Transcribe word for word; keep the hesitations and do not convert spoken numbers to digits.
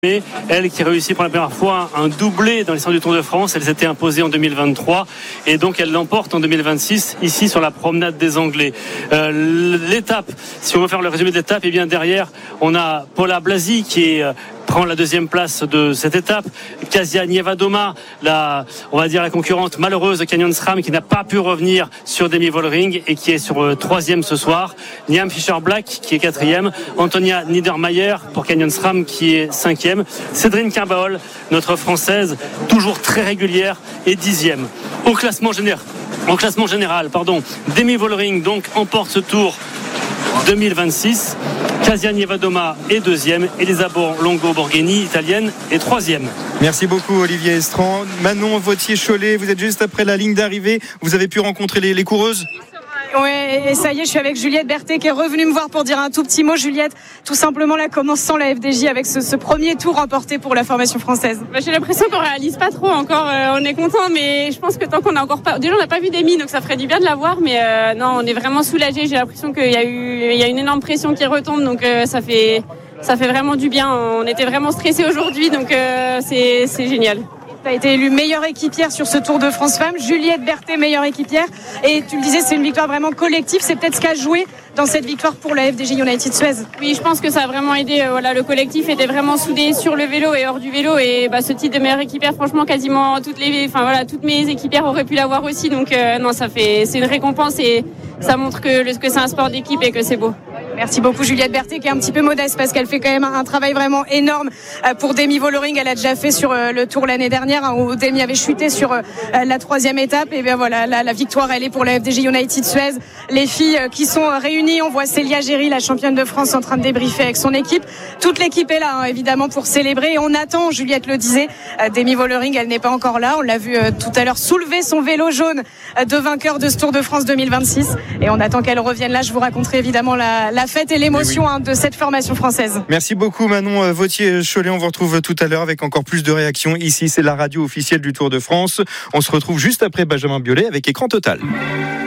Elle qui réussit pour la première fois un doublé dans l'histoire du Tour de France. Elle s'était imposée en deux mille vingt-trois et donc elle l'emporte en deux mille vingt-six ici sur la promenade des Anglais. Euh, l'étape, si on veut faire le résumé de l'étape, et bien derrière on a Paula Blasi qui est euh, prend la deuxième place de cette étape. Kasia Nievadoma, la, on va dire la concurrente malheureuse de Canyon SRAM, qui n'a pas pu revenir sur Demi Vollering et qui est sur euh, troisième ce soir. Liam Fischer-Black qui est quatrième. Antonia Niedermayer pour Canyon SRAM qui est cinquième. Cédrine Carbaol, notre française, toujours très régulière, est dixième. Au classement général, au classement général, pardon, Demi Vollering donc emporte ce Tour deux mille vingt-six. Kasia Nievadoma est deuxième. Elisa Longo Borghini, italienne, est troisième. Merci beaucoup Olivier Estran. Manon Vauthier-Cholet, vous êtes juste après la ligne d'arrivée. Vous avez pu rencontrer les, les coureuses ? Ouais, et ça y est, je suis avec Juliette Berthet qui est revenue me voir pour dire un tout petit mot. Juliette, tout simplement là, comment sent la F D J avec ce, ce premier tour remporté pour la formation française? Bah, j'ai l'impression qu'on réalise pas trop encore. Euh, on est content, mais je pense que tant qu'on a encore pas, déjà on n'a pas vu d'Emi, donc ça ferait du bien de la voir. Mais euh, non, on est vraiment soulagés. J'ai l'impression qu'il y a eu, il y a une énorme pression qui retombe, donc euh, ça fait, ça fait vraiment du bien. On était vraiment stressés aujourd'hui, donc euh, c'est, c'est génial. Tu as été élue meilleure équipière sur ce Tour de France Femmes. Juliette Berthet, meilleure équipière. Et tu le disais, c'est une victoire vraiment collective. C'est peut-être ce qu'a joué dans cette victoire pour la F D J United Suez. Oui, je pense que ça a vraiment aidé. Voilà, le collectif était vraiment soudé sur le vélo et hors du vélo. Et bah, ce titre de meilleure équipière, franchement, quasiment toutes les, enfin voilà, toutes mes équipières auraient pu l'avoir aussi. Donc euh, non, ça fait, c'est une récompense et ça montre que, le, que c'est un sport d'équipe et que c'est beau. Merci beaucoup Juliette Berthet qui est un petit peu modeste parce qu'elle fait quand même un travail vraiment énorme pour Demi Vollering. Elle a déjà fait sur le Tour l'année dernière où Demi avait chuté sur la troisième étape. Et bien voilà, la, la victoire elle est pour la F D J United Suez. Les filles qui sont réunies, on voit Célia Géry, la championne de France, en train de débriefer avec son équipe. Toute l'équipe est là hein, évidemment pour célébrer et on attend, Juliette le disait, Demi Vollering, elle n'est pas encore là. On l'a vu tout à l'heure soulever son vélo jaune de vainqueur de ce Tour de France deux mille vingt-six et on attend qu'elle revienne là. Je vous raconterai évidemment la, la fête et l'émotion oui. hein, de cette formation française. Merci beaucoup Manon Vauthier-Cholet. On vous retrouve tout à l'heure avec encore plus de réactions. Ici, c'est la radio officielle du Tour de France. On se retrouve juste après Benjamin Biolay avec Écran Total.